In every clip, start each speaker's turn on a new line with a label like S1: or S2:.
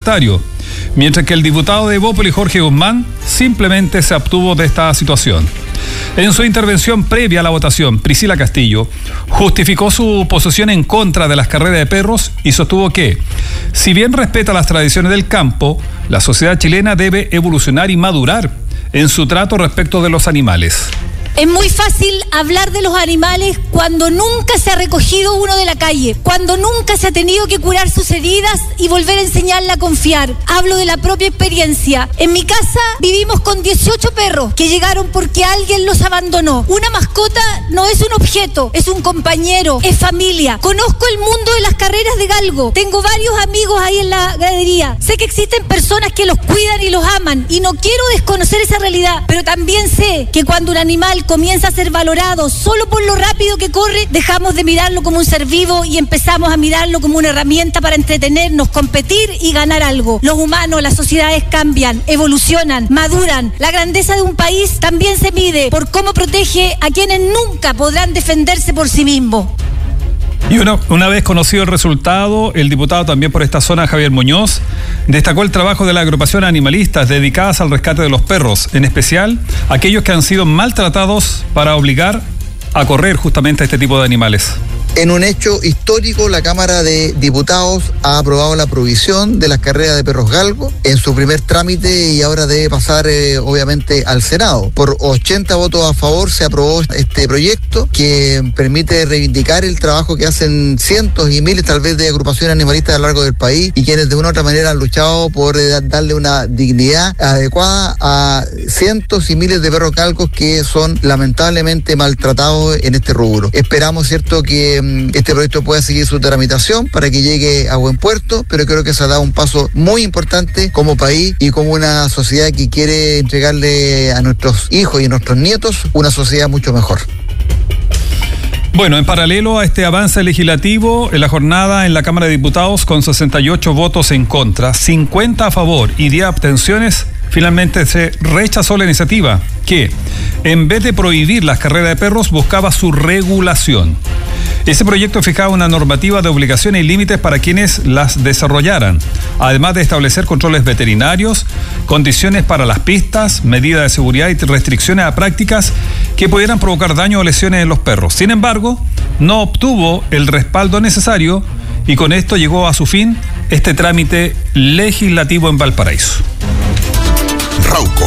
S1: sectario, mientras que el diputado de Evópolis, Jorge Guzmán, simplemente se abstuvo de esta situación. En su intervención previa a la votación, Priscila Castillo justificó su posición en contra de las carreras de perros y sostuvo que, si bien respeta las tradiciones del campo, la sociedad chilena debe evolucionar y madurar en su trato respecto de los animales.
S2: Es muy fácil hablar de los animales cuando nunca se ha recogido uno de la calle, cuando nunca se ha tenido que curar sus heridas y volver a enseñarle a confiar. Hablo de la propia experiencia. En mi casa vivimos con 18 perros que llegaron porque alguien los abandonó. Una mascota no es un objeto, es un compañero, es familia. Conozco el mundo de las carreras de galgo. Tengo varios amigos ahí en la ganadería. Sé que existen personas que los cuidan y los aman y no quiero desconocer esa realidad, pero también sé que cuando un animal comienza a ser valorado solo por lo rápido que corre, dejamos de mirarlo como un ser vivo y empezamos a mirarlo como una herramienta para entretenernos, competir y ganar algo. Los humanos, las sociedades cambian, evolucionan, maduran. La grandeza de un país también se mide por cómo protege a quienes nunca podrán defenderse por sí mismos.
S1: Y una vez conocido el resultado, el diputado también por esta zona, Javier Muñoz, destacó el trabajo de las agrupaciones animalistas dedicadas al rescate de los perros, en especial aquellos que han sido maltratados para obligar a correr justamente a este tipo de animales.
S3: En un hecho histórico, la Cámara de Diputados ha aprobado la prohibición de las carreras de perros galgos en su primer trámite y ahora debe pasar obviamente al Senado. Por 80 votos a favor se aprobó este proyecto que permite reivindicar el trabajo que hacen cientos y miles tal vez de agrupaciones animalistas a lo largo del país y quienes de una u otra manera han luchado por darle una dignidad adecuada a cientos y miles de perros galgos que son lamentablemente maltratados en este rubro. Esperamos, cierto, que este proyecto pueda seguir su tramitación para que llegue a buen puerto, pero creo que se ha dado un paso muy importante como país y como una sociedad que quiere entregarle a nuestros hijos y a nuestros nietos una sociedad mucho mejor.
S1: Bueno, en paralelo a este avance legislativo, en la jornada en la Cámara de Diputados, con 68 votos en contra, 50 a favor y 10 abstenciones, finalmente se rechazó la iniciativa que, en vez de prohibir las carreras de perros, buscaba su regulación. Ese proyecto fijaba una normativa de obligaciones y límites para quienes las desarrollaran, además de establecer controles veterinarios, condiciones para las pistas, medidas de seguridad y restricciones a prácticas que pudieran provocar daño o lesiones en los perros. Sin embargo, no obtuvo el respaldo necesario y con esto llegó a su fin este trámite legislativo en Valparaíso.
S4: Rauco.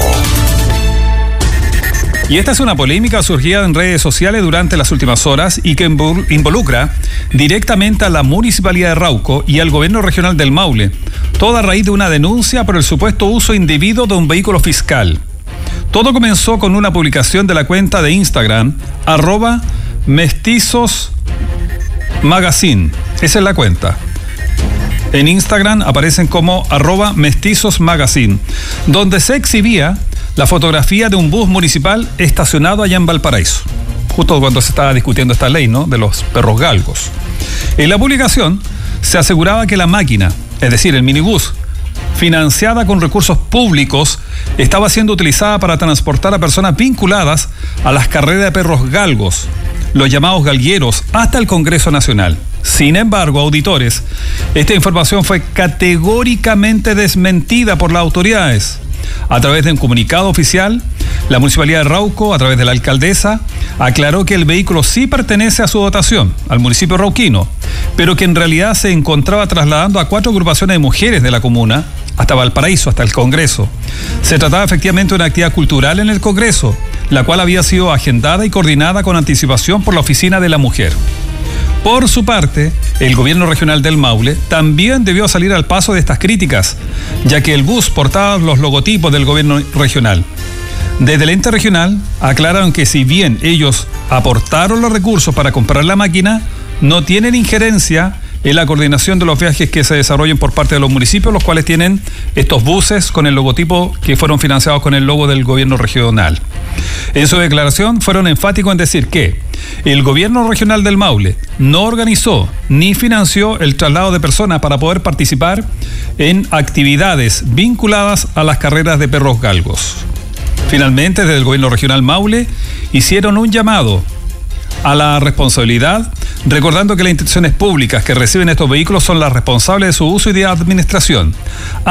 S1: Y esta es una polémica surgida en redes sociales durante las últimas horas y que involucra directamente a la Municipalidad de Rauco y al Gobierno Regional del Maule, toda a raíz de una denuncia por el supuesto uso indebido de un vehículo fiscal. Todo comenzó con una publicación de la cuenta de Instagram, @mestizosmagazine. Esa es la cuenta. En Instagram aparecen como @mestizosmagazine, donde se exhibía la fotografía de un bus municipal estacionado allá en Valparaíso, justo cuando se estaba discutiendo esta ley, ¿no?, de los perros galgos. En la publicación se aseguraba que la máquina, es decir, el minibús, financiada con recursos públicos, estaba siendo utilizada para transportar a personas vinculadas a las carreras de perros galgos, los llamados galgueros, hasta el Congreso Nacional. Sin embargo, auditores, esta información fue categóricamente desmentida por las autoridades. A través de un comunicado oficial, la Municipalidad de Rauco, a través de la alcaldesa, aclaró que el vehículo sí pertenece a su dotación, al municipio rauquino, pero que en realidad se encontraba trasladando a 4 agrupaciones de mujeres de la comuna hasta Valparaíso, hasta el Congreso. Se trataba efectivamente de una actividad cultural en el Congreso, la cual había sido agendada y coordinada con anticipación por la Oficina de la Mujer. Por su parte, el Gobierno Regional del Maule también debió salir al paso de estas críticas, ya que el bus portaba los logotipos del Gobierno Regional. Desde el ente regional aclararon que si bien ellos aportaron los recursos para comprar la máquina, no tienen injerencia en la coordinación de los viajes que se desarrollen por parte de los municipios, los cuales tienen estos buses con el logotipo que fueron financiados con el logo del Gobierno Regional. En su declaración fueron enfáticos en decir que el Gobierno Regional del Maule no organizó ni financió el traslado de personas para poder participar en actividades vinculadas a las carreras de perros galgos. Finalmente, desde el Gobierno Regional Maule hicieron un llamado a la responsabilidad, recordando que las instituciones públicas que reciben estos vehículos son las responsables de su uso y de administración.